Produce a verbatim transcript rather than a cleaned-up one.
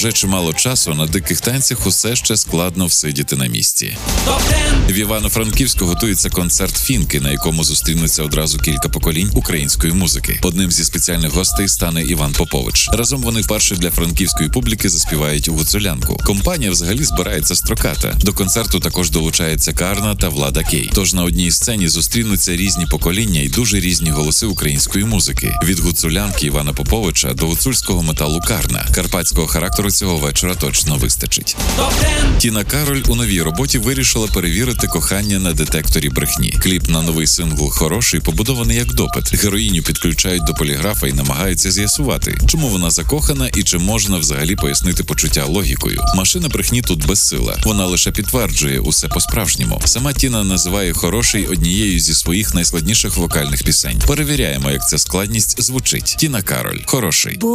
Вже чимало часу на диких танцях усе ще складно всидіти на місці. В Івано-Франківську готується концерт «Фінки», на якому зустрінуться одразу кілька поколінь української музики. Одним зі спеціальних гостей стане Іван Попович. Разом вони вперше для франківської публіки заспівають гуцулянку. Компанія взагалі збирається строката. До концерту також долучається Карна та Влада Кей. Тож на одній сцені зустрінуться різні покоління і дуже різні голоси української музики. Від гуцулянки Івана Поповича до гуцульського металу Карна. Карпатського характеру цього вечора точно вистачить. Тіна Кароль у новій роботі вирішила перевірити кохання на детекторі брехні. Кліп на новий сингл «Хороший» побудований як допит. Героїню підключають до поліграфа і намагаються з'ясувати, чому вона закохана і чи можна взагалі пояснити почуття логікою. Машина брехні тут безсила. Вона лише підтверджує усе по-справжньому. Сама Тіна називає «Хороший» однією зі своїх найскладніших вокальних пісень. Перевіряємо, як ця складність звучить. Тіна Кароль «Хороший».